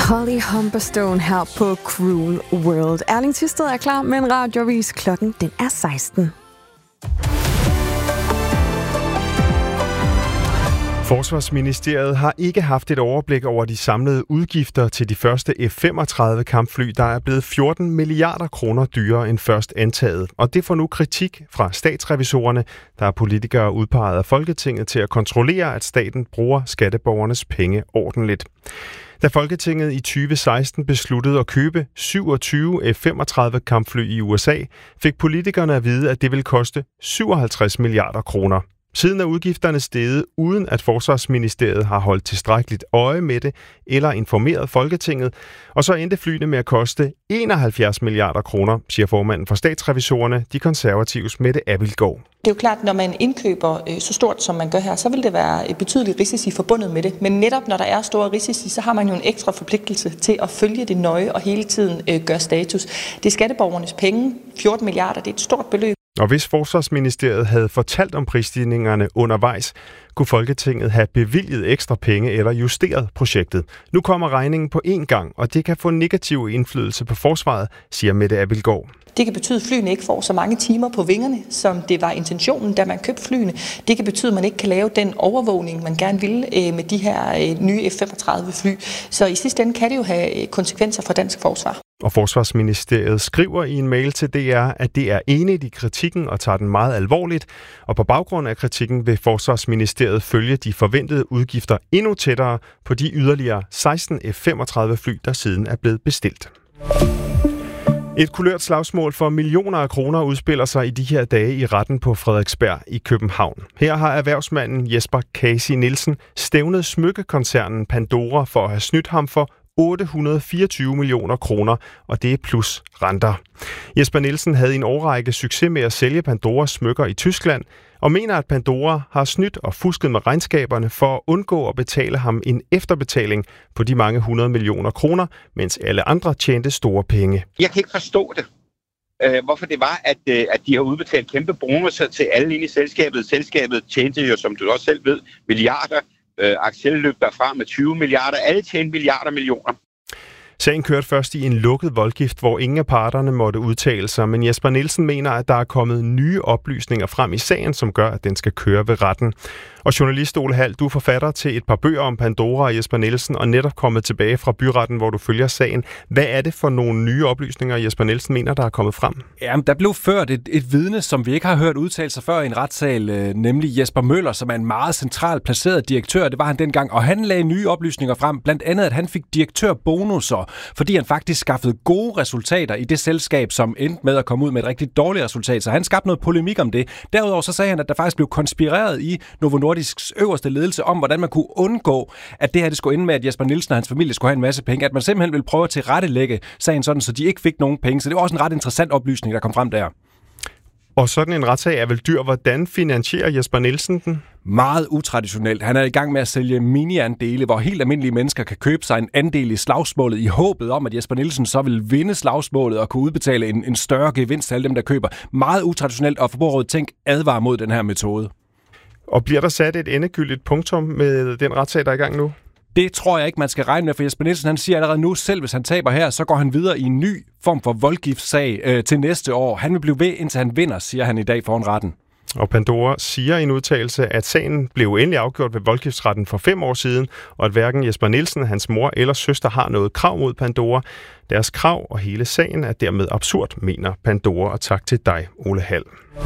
Holly Humberstone her på Cruel World. Erling Thisted er klar med en radioavis. Klokken den er 16. Forsvarsministeriet har ikke haft et overblik over de samlede udgifter til de første F-35 kampfly, der er blevet 14 milliarder kroner dyrere end først antaget. Og det får nu kritik fra statsrevisorerne, der er politikere udpeget af Folketinget til at kontrollere, at staten bruger skatteborgernes penge ordentligt. Da Folketinget i 2016 besluttede at købe 27 F-35 kampfly i USA, fik politikerne at vide, at det ville koste 57 milliarder kroner. Siden er udgifterne steget, uden at Forsvarsministeriet har holdt tilstrækkeligt øje med det eller informeret Folketinget, og så endte flyene med at koste 71 milliarder kroner, siger formanden for statsrevisorerne, de konservatives Mette Abildgaard. Det er jo klart, når man indkøber så stort, som man gør her, så vil det være et betydeligt risici forbundet med det. Men netop når der er store risici, så har man jo en ekstra forpligtelse til at følge det nøje og hele tiden gøre status. Det er skatteborgernes penge. 14 milliarder, det er et stort beløb. Og hvis Forsvarsministeriet havde fortalt om prisstigningerne undervejs, kunne Folketinget have bevilget ekstra penge eller justeret projektet. Nu kommer regningen på én gang, og det kan få negativ indflydelse på forsvaret, siger Mette Abildgaard. Det kan betyde, at flyene ikke får så mange timer på vingerne, som det var intentionen, da man købte flyene. Det kan betyde, at man ikke kan lave den overvågning, man gerne vil med de her nye F-35 fly. Så i sidste ende kan det jo have konsekvenser for dansk forsvar. Og Forsvarsministeriet skriver i en mail til DR, at det er enigt i kritikken og tager den meget alvorligt. Og på baggrund af kritikken vil Forsvarsministeriet følge de forventede udgifter endnu tættere på de yderligere 16 F-35 fly, der siden er blevet bestilt. Et kulørt slagsmål for millioner af kroner udspiller sig i de her dage i retten på Frederiksberg i København. Her har erhvervsmanden Jesper Kasi Nielsen stævnet smykkekoncernen Pandora for at have snydt ham for 824 millioner kroner, og det er plus renter. Jesper Nielsen havde i en årrække succes med at sælge Pandoras smykker i Tyskland, og mener, at Pandora har snydt og fusket med regnskaberne for at undgå at betale ham en efterbetaling på de mange 100 millioner kroner, mens alle andre tjente store penge. Jeg kan ikke forstå det. Hvorfor det var, at de har udbetalt kæmpe bonusser til alle inde i selskabet. Selskabet tjente jo, som du også selv ved, milliarder. Axel løb derfra med 20 milliarder. Alle tjente millioner. Sagen kørte først i en lukket voldgift, hvor ingen af parterne måtte udtale sig, men Jesper Nielsen mener, at der er kommet nye oplysninger frem i sagen, som gør, at den skal køre ved retten. Og journalist Ole Hald, du er forfatter til et par bøger om Pandora og Jesper Nielsen, og netop kommet tilbage fra byretten, hvor du følger sagen. Hvad er det for nogle nye oplysninger, Jesper Nielsen mener, der er kommet frem? Jamen, der blev ført et vidne, som vi ikke har hørt udtale sig før i en retssal, nemlig Jesper Møller, som er en meget centralt placeret direktør. Det var han dengang, og han lagde nye oplysninger frem, blandt andet, at han fik direktørbonusser, fordi han faktisk skaffede gode resultater i det selskab, som endte med at komme ud med et rigtig dårligt resultat. Så han skabte noget polemik om det. Derudover så sagde han, at der faktisk blev konspireret i Novo Nordisks øverste ledelse om, hvordan man kunne undgå, at det her det skulle ende med, at Jesper Nielsen og hans familie skulle have en masse penge. At man simpelthen ville prøve at tilrettelægge sagen sådan, så de ikke fik nogen penge. Så det var også en ret interessant oplysning, der kom frem der. Og sådan en retssag er vel dyr. Hvordan finansierer Jesper Nielsen den? Meget utraditionelt. Han er i gang med at sælge mini-andele, hvor helt almindelige mennesker kan købe sig en andel i slagsmålet i håbet om, at Jesper Nielsen så vil vinde slagsmålet og kunne udbetale en større gevinst til alle dem, der køber. Meget utraditionelt, og Forbrugerrådet Tænk advarer mod den her metode. Og bliver der sat et endegyldigt punktum med den retssag, der er i gang nu? Det tror jeg ikke, man skal regne med, for Jesper Nielsen han siger allerede nu, selv hvis han taber her, så går han videre i en ny form for voldgiftssag til næste år. Han vil blive ved, indtil han vinder, siger han i dag foran retten. Og Pandora siger i en udtalelse, at sagen blev endelig afgjort ved voldgiftsretten for 5 år siden, og at hverken Jesper Nielsen, hans mor eller søster har noget krav mod Pandora. Deres krav og hele sagen er dermed absurd, mener Pandora, og tak til dig, Ole Hald.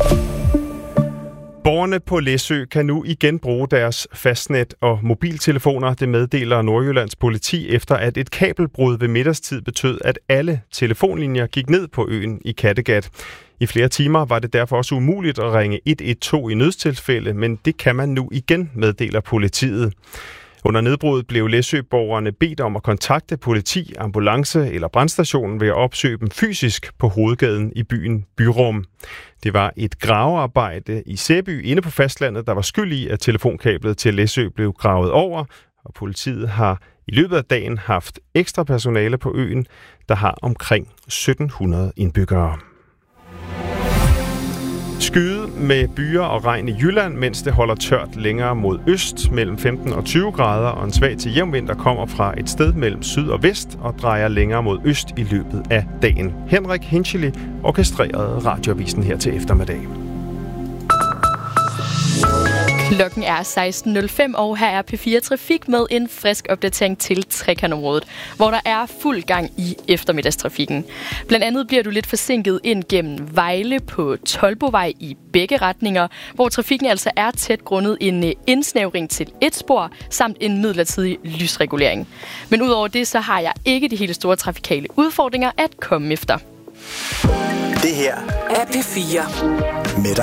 Borgerne på Læsø kan nu igen bruge deres fastnet og mobiltelefoner. Det meddeler Nordjyllands politi, efter at et kabelbrud ved middagstid betød, at alle telefonlinjer gik ned på øen i Kattegat. I flere timer var det derfor også umuligt at ringe 112 i nødstilfælde, men det kan man nu igen, meddeler politiet. Under nedbruddet blev Læsø-borgerne bedt om at kontakte politi, ambulance eller brandstationen ved at opsøge dem fysisk på hovedgaden i byen Byrum. Det var et gravearbejde i Sæby inde på fastlandet, der var skyld i, at telefonkablet til Læsø blev gravet over, og politiet har i løbet af dagen haft ekstra personale på øen, der har omkring 1700 indbyggere. Skyde med byer og regn i Jylland, mens det holder tørt længere mod øst. Mellem 15 og 20 grader, og en svag til jævn vind, der kommer fra et sted mellem syd og vest og drejer længere mod øst i løbet af dagen. Henrik Hinchely orkestrerede Radioavisen her til eftermiddag. Klokken er 16.05, og her er P4 Trafik med en frisk opdatering til Trekantområdet, hvor der er fuld gang i eftermiddagstrafikken. Blandt andet bliver du lidt forsinket ind gennem Vejle på Toldbovej i begge retninger, hvor trafikken altså er tæt grundet en indsnævring til et spor, samt en midlertidig lysregulering. Men udover det, så har jeg ikke de helt store trafikale udfordringer at komme efter. Det her er P4 med dig.